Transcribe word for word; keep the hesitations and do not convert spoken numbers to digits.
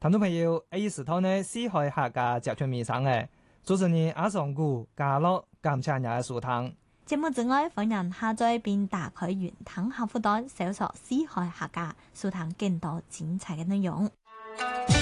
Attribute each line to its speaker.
Speaker 1: 聽眾朋友，呢時套呢四海客家集團面上嘅主持人阿上古嘉樂感謝日嘅收聽。
Speaker 2: 節目之外，歡迎下載並打開雲聽客戶端，搜索四海客家，收聽更多精彩嘅內容。